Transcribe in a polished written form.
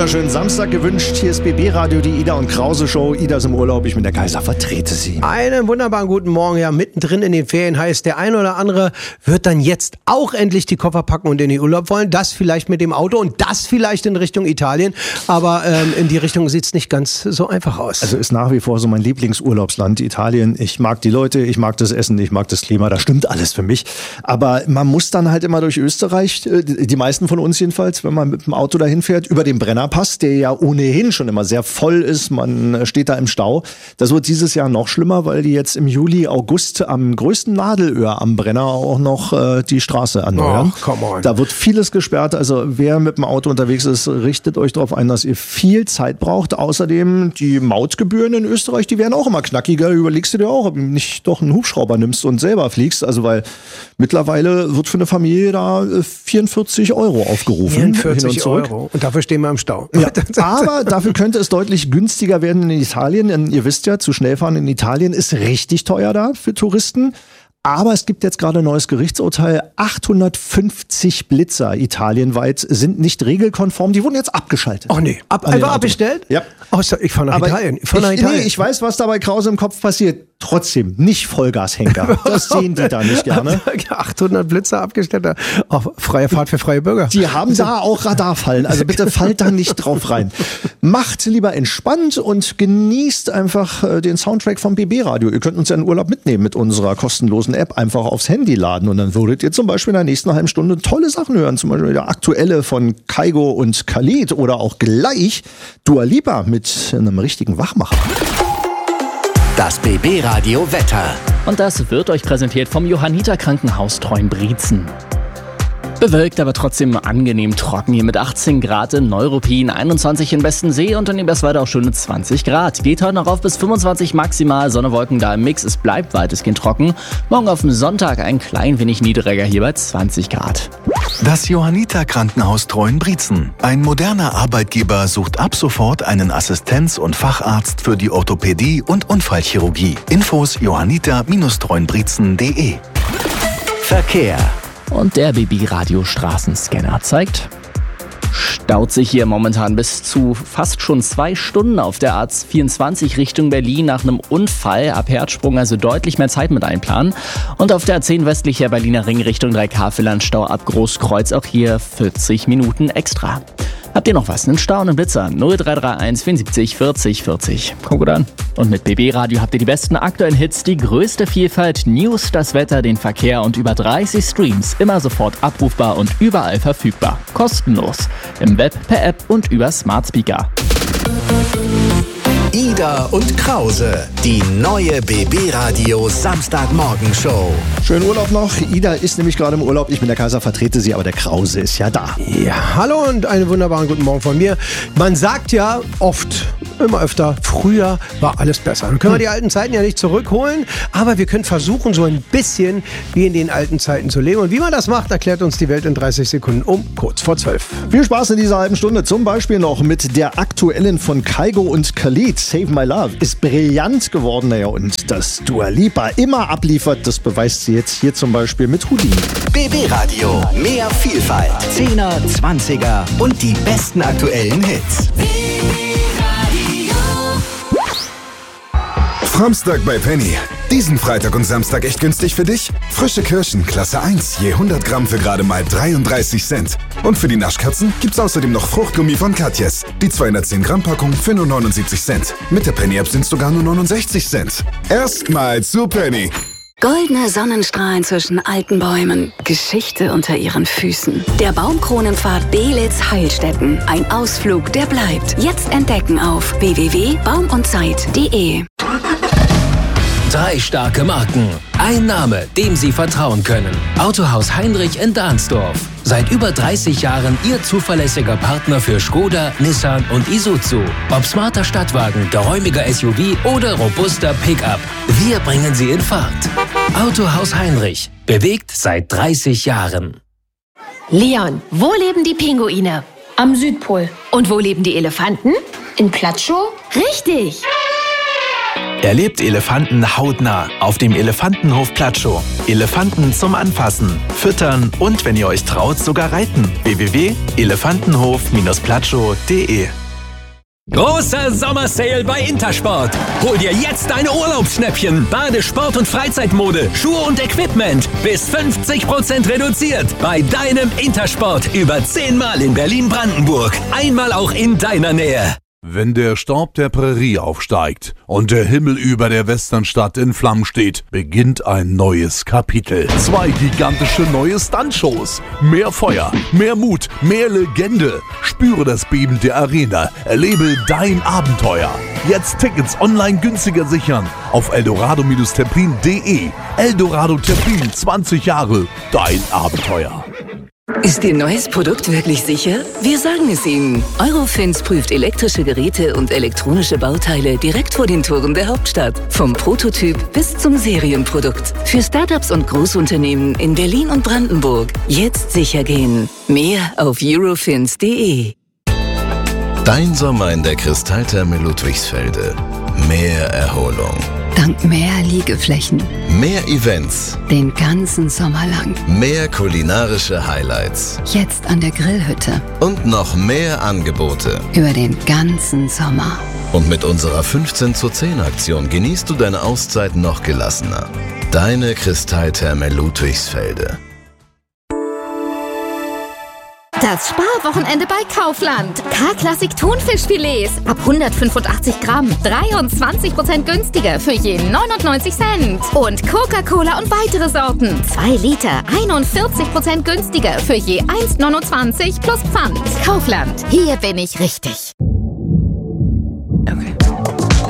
wunderschönen Samstag gewünscht. Hier ist BB Radio, die Ida und Krause Show. Ida ist im Urlaub, ich bin der Kaiser, vertrete sie. Einen wunderbaren guten Morgen. Ja, mittendrin in den Ferien heißt, der ein oder andere wird dann jetzt auch endlich die Koffer packen und in den Urlaub wollen. Das vielleicht mit dem Auto und das vielleicht in Richtung Italien. Aber in die Richtung sieht es nicht ganz so einfach aus. Also ist nach wie vor so mein Lieblingsurlaubsland, Italien. Ich mag die Leute, ich mag das Essen, ich mag das Klima. Da stimmt alles für mich. Aber man muss dann halt immer durch Österreich, die meisten von uns jedenfalls, wenn man mit dem Auto dahin fährt, über den Brennerpass, der ja ohnehin schon immer sehr voll ist. Man steht da im Stau. Das wird dieses Jahr noch schlimmer, weil die jetzt im Juli, August am größten Nadelöhr am Brenner auch noch die Straße erneuern. Oh, come on. Da wird vieles gesperrt. Also wer mit dem Auto unterwegs ist, richtet euch darauf ein, dass ihr viel Zeit braucht. Außerdem die Mautgebühren in Österreich, die werden auch immer knackiger. Überlegst du dir auch, ob du nicht doch einen Hubschrauber nimmst und selber fliegst. Also weil mittlerweile wird für eine Familie da 44 € aufgerufen. 44 €. Und dafür stehen wir im Stau. Ja, aber dafür könnte es deutlich günstiger werden in Italien. Denn ihr wisst ja, zu schnell fahren in Italien ist richtig teuer da für Touristen. Aber es gibt jetzt gerade ein neues Gerichtsurteil. 850 Blitzer italienweit sind nicht regelkonform. Die wurden jetzt abgeschaltet. Ach nee, einfach abbestellt? Ja. Oh, ich fahre nach Italien. Ich weiß, was da bei Krause im Kopf passiert. Trotzdem, nicht Vollgashenker. Das sehen die da nicht gerne. 800 Blitzer abgestellt. Oh, freie Fahrt für freie Bürger. Die haben da auch Radarfallen. Also bitte fallt da nicht drauf rein. Macht lieber entspannt und genießt einfach den Soundtrack vom BB Radio. Ihr könnt uns ja in Urlaub mitnehmen mit unserer kostenlosen App. Einfach aufs Handy laden und dann würdet ihr zum Beispiel in der nächsten halben Stunde tolle Sachen hören. Zum Beispiel der aktuelle von Kygo und Khalid oder auch gleich Dua Lipa mit einem richtigen Wachmacher. Das BB Radio Wetter. Und das wird euch präsentiert vom Johanniter Krankenhaus Treuenbrietzen. Bewölkt, aber trotzdem angenehm trocken hier mit 18 Grad in Neuruppin, 21 in Bestensee und in Eberswalde auch schöne 20 Grad. Geht heute noch auf bis 25 maximal, Sonne, Wolken da im Mix, es bleibt weitestgehend trocken. Morgen auf dem Sonntag ein klein wenig niedriger hier bei 20 Grad. Das Johanniter Krankenhaus Treuenbrietzen. Ein moderner Arbeitgeber sucht ab sofort einen Assistenz- und Facharzt für die Orthopädie und Unfallchirurgie. Infos johanniter-treuenbrietzen.de. Verkehr. Und der BB-Radio Straßenscanner zeigt, staut sich hier momentan bis zu fast schon 2 Stunden auf der A24 Richtung Berlin nach einem Unfall. Ab Herzsprung also deutlich mehr Zeit mit einplanen. Und auf der A10 westlicher Berliner Ring Richtung Dreikafel-Landstau ab Großkreuz auch hier 40 Minuten extra. Habt ihr noch was? Einen Stau und einen Blitzer? 0331 74 40 40. Kommt gut an. Und mit BB Radio habt ihr die besten aktuellen Hits, die größte Vielfalt, News, das Wetter, den Verkehr und über 30 Streams. Immer sofort abrufbar und überall verfügbar. Kostenlos. Im Web, per App und über Smart Speaker. Ida und Krause, die neue BB Radio Samstagmorgen-Show. Schönen Urlaub noch. Ida ist nämlich gerade im Urlaub. Ich bin der Kaiser, vertrete sie, aber der Krause ist ja da. Ja, hallo und einen wunderbaren guten Morgen von mir. Man sagt ja oft, immer öfter, früher war alles besser. Dann können wir die alten Zeiten ja nicht zurückholen, aber wir können versuchen, so ein bisschen wie in den alten Zeiten zu leben. Und wie man das macht, erklärt uns die Welt in 30 Sekunden um kurz vor 12. Viel Spaß in dieser halben Stunde. Zum Beispiel noch mit der aktuellen von Kygo und Khalid. Save My Love ist brillant geworden. Naja, und dass Dua Lipa immer abliefert, das beweist sie jetzt hier zum Beispiel mit Houdini. BB Radio, mehr Vielfalt, 10er, 20er und die besten aktuellen Hits. Samstag bei Penny. Diesen Freitag und Samstag echt günstig für dich? Frische Kirschen, Klasse 1, je 100 Gramm für gerade mal 33 Cent. Und für die Naschkatzen gibt's außerdem noch Fruchtgummi von Katjes. Die 210 Gramm Packung für nur 79 Cent. Mit der Penny App sind's sogar nur 69 Cent. Erstmal zu Penny. Goldene Sonnenstrahlen zwischen alten Bäumen, Geschichte unter ihren Füßen. Der Baumkronenpfad Belitz-Heilstätten. Ein Ausflug, der bleibt. Jetzt entdecken auf www.baumundzeit.de. 3 starke Marken. Ein Name, dem Sie vertrauen können. Autohaus Heinrich in Dahnsdorf. Seit über 30 Jahren Ihr zuverlässiger Partner für Skoda, Nissan und Isuzu. Ob smarter Stadtwagen, geräumiger SUV oder robuster Pickup. Wir bringen Sie in Fahrt. Autohaus Heinrich. Bewegt seit 30 Jahren. Leon, wo leben die Pinguine? Am Südpol. Und wo leben die Elefanten? In Platschow? Richtig! Erlebt Elefanten hautnah auf dem Elefantenhof Platschow. Elefanten zum Anfassen, Füttern und, wenn ihr euch traut, sogar reiten. www.elefantenhof-platschow.de. Großer Sommersale bei Intersport. Hol dir jetzt deine Urlaubsschnäppchen. Bade-, Sport- und Freizeitmode, Schuhe und Equipment. Bis 50% reduziert. Bei deinem Intersport. Über 10-mal in Berlin-Brandenburg. Einmal auch in deiner Nähe. Wenn der Staub der Prärie aufsteigt und der Himmel über der Westernstadt in Flammen steht, beginnt ein neues Kapitel. 2 gigantische neue Stuntshows. Mehr Feuer, mehr Mut, mehr Legende. Spüre das Beben der Arena. Erlebe dein Abenteuer. Jetzt Tickets online günstiger sichern auf eldorado-terpin.de. Eldorado Terpin, 20 Jahre. Dein Abenteuer. Ist Ihr neues Produkt wirklich sicher? Wir sagen es Ihnen. Eurofins prüft elektrische Geräte und elektronische Bauteile direkt vor den Toren der Hauptstadt. Vom Prototyp bis zum Serienprodukt. Für Startups und Großunternehmen in Berlin und Brandenburg. Jetzt sicher gehen. Mehr auf eurofins.de. Dein Sommer in der Kristalltherme Ludwigsfelde. Mehr Erholung. Dank mehr Liegeflächen. Mehr Events. Den ganzen Sommer lang. Mehr kulinarische Highlights. Jetzt an der Grillhütte. Und noch mehr Angebote. Über den ganzen Sommer. Und mit unserer 15:10 Aktion genießt du deine Auszeit noch gelassener. Deine Kristalltherme Ludwigsfelde. Das Sparwochenende bei Kaufland. K-Klassik Thunfischfilets ab 185 Gramm. 23% günstiger für je 99 Cent. Und Coca-Cola und weitere Sorten. 2 Liter, 41% günstiger für je 1,29 plus Pfand. Kaufland, hier bin ich richtig.